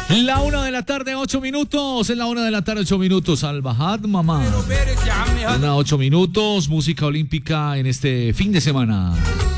La 1 de la tarde, 8 minutos. Es la 1 de la tarde, 8 minutos. Al-Bahad, mamá. 8 minutos. Música olímpica en este fin de semana.